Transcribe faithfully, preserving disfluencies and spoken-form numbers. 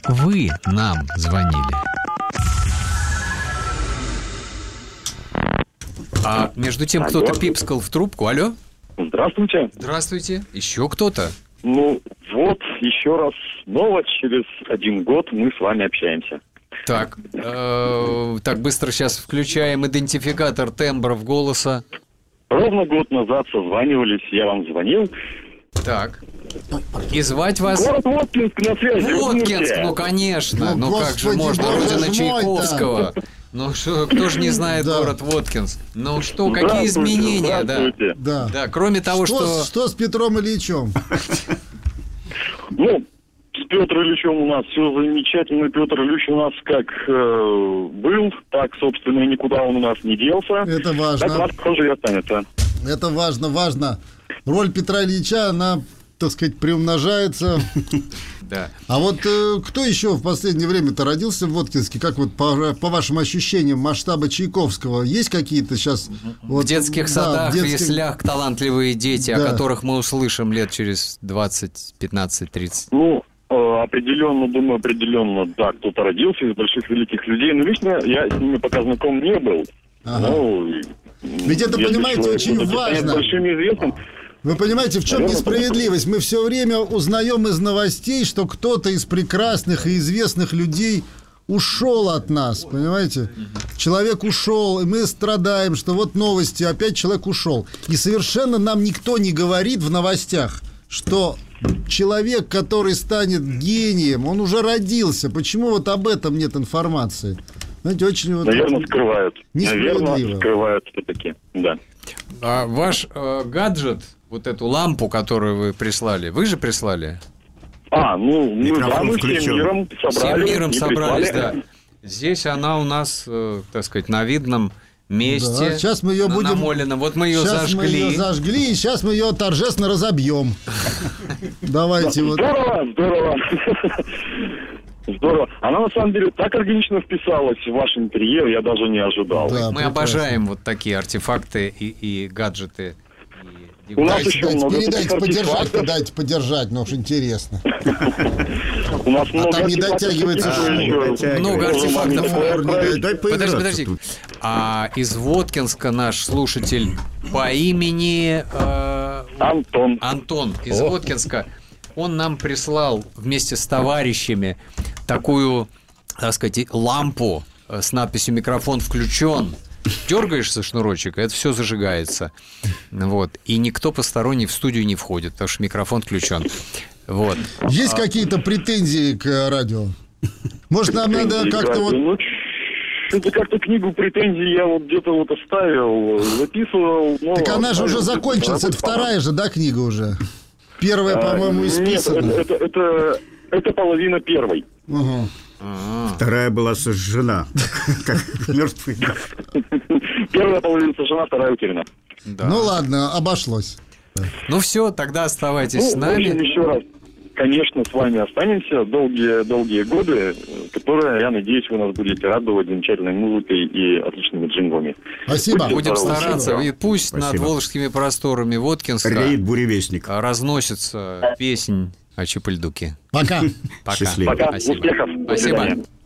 вы нам звонили. А между тем кто-то пипскал в трубку. Алло? Здравствуйте. Здравствуйте. Еще кто-то? Ну, вот, еще раз снова через один год мы с вами общаемся. Так, э, так быстро сейчас включаем идентификатор тембров голоса. Ровно год назад созванивались, я вам звонил. Так. И звать вас? Город Воткинск на связи. Воткинск, ну конечно. Ну, ну как же можно, родина Чайковского. Ну что, кто же не знает да. город Воткинск? Ну что, какие изменения, да? да? Да, кроме того, что... Что, что с Петром Ильичем? Ну, с Петром Ильичем у нас все замечательно. Петр Ильич у нас как э, был, так, собственно, никуда он у нас не делся. Это важно. Так у нас тоже и останется. Это важно, важно. Роль Петра Ильича, она, так сказать, приумножается. Да. А вот э, кто еще в последнее время-то родился в Воткинске? Как вот по, по вашим ощущениям масштаба Чайковского? Есть какие-то сейчас... Вот, в детских да, садах, в детских... яслях талантливые дети, да. о которых мы услышим лет через двадцать, пятнадцать, тридцать? Ну, э, определенно, думаю, определенно, да, кто-то родился из больших великих людей. Но лично я с ними пока знаком не был. Ага. Ну, ведь это, понимаете, очень важно. Большим известным. Вы понимаете, в чем несправедливость? Мы все время узнаем из новостей, что кто-то из прекрасных и известных людей ушел от нас, понимаете? Человек ушел, и мы страдаем, что вот новости, опять человек ушел. И совершенно нам никто не говорит в новостях, что человек, который станет гением, он уже родился. Почему вот об этом нет информации? Знаете, очень вот... Наверное, скрывают. Несправедливо. Наверное, скрывают все-таки, да. А ваш э, гаджет, вот эту лампу, которую вы прислали, вы же прислали? А, ну, мы, да, мы всем миром собрали. Всем миром и собрались, прислали. да. Здесь она у нас, э, так сказать, на видном месте. Да, сейчас мы ее будем... намолена. Вот мы ее сейчас зажгли. мы ее зажгли, и сейчас мы ее торжественно разобьем. Давайте вот... Здорово, здорово. Здорово. Она, на самом деле, так органично вписалась в ваш интерьер, я даже не ожидал. Да, мы прекрасно. Обожаем вот такие артефакты и, и гаджеты. И... У нас дайте, еще дайте, много передайте подержать, артефактов. дайте подержать, ну уж интересно. У нас а там не дотягивается шоу. Много артефактов. Дай подожди, подожди. А из Воткинска наш слушатель по имени... Э, Антон. Антон из О. Воткинска. Он нам прислал вместе с товарищами такую, так сказать, лампу с надписью «Микрофон включен». Дергаешь за шнурочек, это все зажигается. Вот. И никто посторонний в студию не входит, потому что микрофон включен. Вот. Есть а... какие-то претензии к радио? Может, нам надо как-то вот... Ну, что-то как-то книгу претензий я вот где-то вот оставил, записывал. Но... Так она же уже закончилась, это вторая же, да, книга уже? Первая, по-моему, исписана. Нет, это, это, это, это половина первой. Угу. Вторая была сожжена. Как мертвый. Первая половина сожжена, вторая утеряна. Да. Ну ладно, обошлось. Ну все, тогда оставайтесь ну, с нами. В общем, еще раз, конечно, с вами останемся долгие-долгие годы, которые, я надеюсь, вы нас будете радовать замечательной музыкой и отличными джинглами. Спасибо. Будем стараться. И пусть Спасибо. Над волжскими просторами Воткинска реет буревестник. Разносится песнь о Чепыльдуке. Пока. Пока. Счастливо. Пока. Спасибо. Успехов. Спасибо.